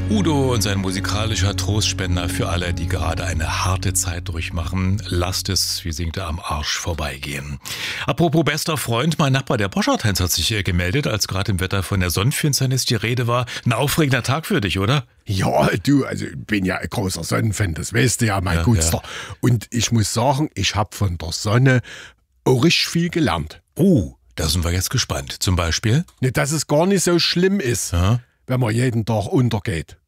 Udo und sein musikalischer Trostspender für alle, die gerade eine harte Zeit durchmachen. Lasst es, wie singt er, am Arsch vorbeigehen. Apropos bester Freund, mein Nachbar, der Boschardt-Heinz, hat sich gemeldet, als gerade im Wetter von der Sonnenfinsternis die Rede war. Ein aufregender Tag für dich, oder? Ja, du, also ich bin ja ein großer Sonnenfan, das weißt du ja, mein Gutster. Ja. Und ich muss sagen, ich habe von der Sonne auch richtig viel gelernt. Oh, da sind wir jetzt gespannt. Zum Beispiel? Dass es gar nicht so schlimm ist, wenn man jeden Tag untergeht.